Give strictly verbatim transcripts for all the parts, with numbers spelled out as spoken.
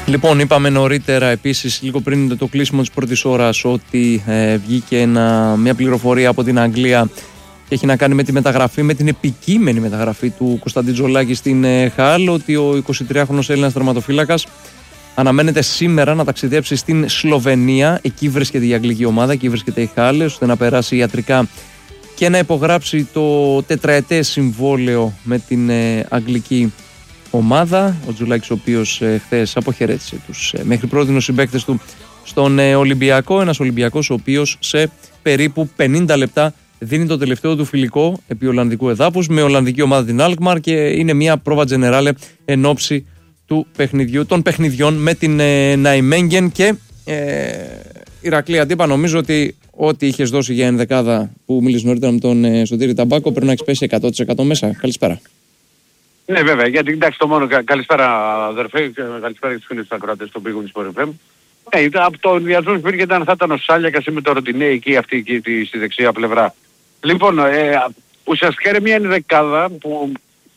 Λοιπόν, είπαμε νωρίτερα επίσης, λίγο πριν το κλείσιμο της πρώτης ώρας, ότι ε, βγήκε ένα, μια πληροφορία από την Αγγλία και έχει να κάνει με τη μεταγραφή, με την επικείμενη μεταγραφή του Κωνσταντίν Τζολάκη στην ε, Χαλ, ότι ο εικοσιτριάχρονος Έλληνας τερματοφύλακας αναμένεται σήμερα να ταξιδέψει στην Σλοβενία. Εκεί βρίσκεται η αγγλική ομάδα, εκεί βρίσκεται η Χαλ, ώστε να περάσει ιατρικά και να υπογράψει το τετραετές συμβόλαιο με την ε, αγγλική ομάδα. Ο Τζουλάκης, ο οποίος ε, χθες αποχαιρέτησε τους ε, μέχρι πρότινους συμπαίκτες του στον ε, Ολυμπιακό. Ένας Ολυμπιακός ο οποίος σε περίπου πενήντα λεπτά δίνει το τελευταίο του φιλικό επί Ολλανδικού εδάφους με Ολλανδική ομάδα την Alkmaar, και είναι μια πρόβα τζενεράλε εν ώψη του παιχνιδιού, των παιχνιδιών με την ε, Ναϊμέγγεν. Και ε, Ηρακλή Αντίπα, νομίζω ότι ό,τι είχες δώσει για ενδεκάδα που μίλησε νωρίτερα με τον ε, Σωτήρη Ταμπάκο πρέπει να έχεις πέσει εκατό τοις εκατό μέσα. Καλησπέρα. Ναι, βέβαια, γιατί εντάξει το μόνο, καλησπέρα αδερφέ, καλησπέρα για τους φίλους του ακροατές του Big Win Sport εφ εμ. Ναι, από το ενδιασμό που υπήρχε ήταν θα ήταν ο Σάλιακας ή με το Ροντινέ εκεί αυτή εκεί στη δεξιά πλευρά. Λοιπόν, ε, ουσιαστικά είναι μια ενδεκάδα που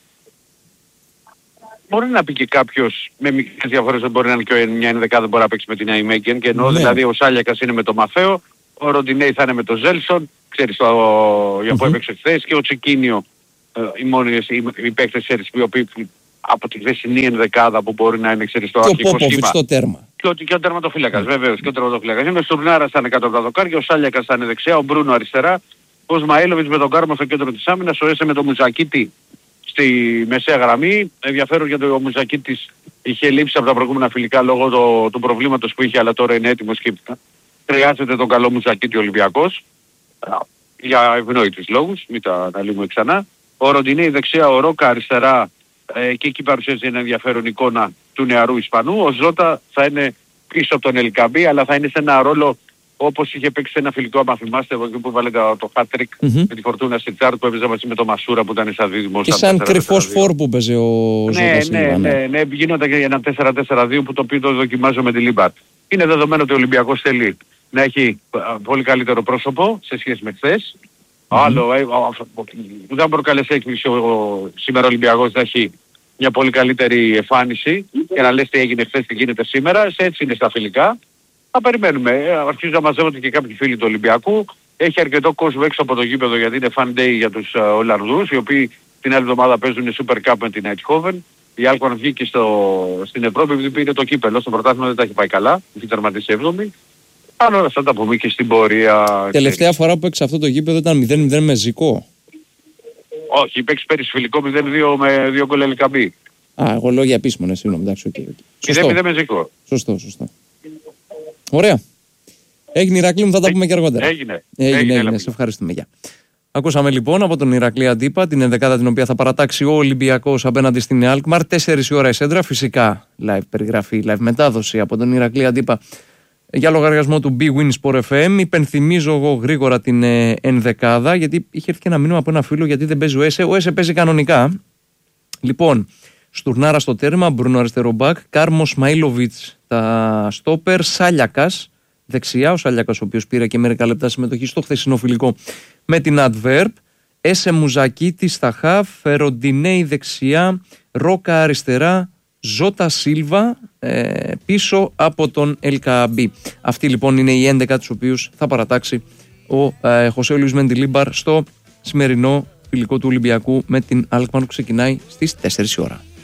μπορεί να πει και κάποιος με μικρές διαφορές ότι μπορεί να είναι και μια ενδεκάδα που μπορεί να παίξει με την Ναϊμέγγεν, και ενώ ναι. Δηλαδή ο Σάλιακας είναι με το Μαθαίο, ο Ροντινέ θα είναι με το Ζέλσον, ξέρεις το, για που έπαιξε χθες, και ο Τσικίνιο. Οι μόνοι οι παίκτες ξέρεις οι οποίοι από τη χθεσινή ενδεκάδα που μπορεί να είναι ξέρεις το αρχικό σχήμα. Και ο Πόποβιτς στο τέρμα. Και ο, και ο τερματοφύλακας, mm. βεβαίως, και ο τερματοφύλακας. Είναι ο Στουρνάρας θα είναι κάτω από τα δοκάρια, ο Σάλιακας θα είναι δεξιά, ο Μπρούνο αριστερά, ο Σμαήλοβιτς με τον Κάρμα στο κέντρο της άμυνας, ο Έσε με τον Μουζακίτη στη μεσαία γραμμή. Ενδιαφέρον γιατί ο Μουζακίτης είχε λείψει από τα προηγούμενα φιλικά λόγω το, του προβλήματος που είχε, αλλά τώρα είναι έτοιμος και χρειάζεται τον καλό Μουζακίτη ο Ολυμπιακός. Για ευνόητους λόγους, μην τα αναλύουμε ξανά. Ο Ροντινέι δεξιά, ο Ρόκα αριστερά, ε, και εκεί παρουσιάζει ένα ενδιαφέρον εικόνα του νεαρού Ισπανού. Ο Ζώτα θα είναι πίσω από τον Ελκαμπή, αλλά θα είναι σε ένα ρόλο όπως είχε παίξει σε ένα φιλικό, άμα θυμάστε, εκεί που βάλε το, το hat-trick mm-hmm. με τη Φορτούνα Σιτσάρ που έπαιζε μαζί με τον Μασούρα που ήταν σαν δίδυμος. Και σαν κρυφός φόρ που παίζει ο ναι, Ζώτα. Ναι, ναι, ναι, ναι, γίνονταν και ένα τέσσερα τέσσερα δύο που το οποίο το δοκιμάζω με τη Λίμπαρτ. Είναι δεδομένο ότι ο Ολυμπιακός θέλει να έχει πολύ καλύτερο πρόσωπο σε σχέση με χθες. Mm-hmm. Άλλο, ε, που δεν προκαλέσει έκπληξη ο σήμερα Ολυμπιακός να έχει μια πολύ καλύτερη εμφάνιση και να λες τι έγινε χθες, τι γίνεται σήμερα. Σε έτσι είναι στα φιλικά. Θα περιμένουμε. Αρχίζω να μαζεύονται και κάποιοι φίλοι του Ολυμπιακού. Έχει αρκετό κόσμο έξω από το γήπεδο γιατί είναι fan day για τους uh, Ολλανδούς, οι οποίοι την άλλη εβδομάδα παίζουν Super Cup με την Eindhoven. Η Alkmaar βγήκε στο, στην Ευρώπη επειδή πήρε το κύπελλο. Στο πρωτάθλημα δεν τα έχει πάει καλά. Έχει τερματίσει έβδομη. Αν όλα αυτά τα πούμε και στην πορεία. Τελευταία φορά που παίξε αυτό το γήπεδο ήταν μηδέν μηδέν με Ζικό. Όχι, παίξει πέρυσι φιλικό μηδέν δύο με δύο γκολ Ελκαμπή. Α, εγώ λέω για επίσημο, ναι, συγγνώμη, εντάξει, okay, okay. μηδέν μηδέν με Ζικό. Σωστό, σωστό. Ωραία. Έγινε, Ηρακλή μου, θα τα πούμε και αργότερα. Έγινε. Έγινε, έγινε, έγινε. Σε ευχαριστούμε. Γεια. Ακούσαμε λοιπόν από τον Ηρακλή Αντίπα την ενδεκάδα την οποία θα παρατάξει ο Ολυμπιακός απέναντι στην Alkmaar. τέσσερις η ώρα η Σέντρα. Φυσικά live περιγραφή, live μετάδοση από τον Ηρακλή Αντίπα για λογαριασμό του Big Win Sport εφ εμ. Υπενθυμίζω εγώ γρήγορα την ε, ενδεκάδα, γιατί είχε έρθει και ένα μήνυμα από ένα φίλο γιατί δεν παίζει ο Έσε. Ο Έσε παίζει κανονικά. Λοιπόν, Στουρνάρα στο τέρμα, Μπρούνο αριστερό μπακ, Κάρμο Σμαήλοβιτς τα στόπερ, Σάλιακας δεξιά, ο Σάλιακας ο οποίος πήρε και μερικά λεπτά συμμετοχή στο χθεσινό φιλικό με την Adverb, Έσε Μουζακίτη στα χαφ, Ροντινέι δεξιά, Ρόκα αριστερά, Ζώτα Σίλβα ε, πίσω από τον Ελκαμπή. Αυτή λοιπόν είναι η έντεκα τους οποίους θα παρατάξει ο ε, Χωσέ Λουίς Μεντιλίμπαρ στο σημερινό φιλικό του Ολυμπιακού με την Alkmaar που ξεκινάει στις τέσσερις η ώρα.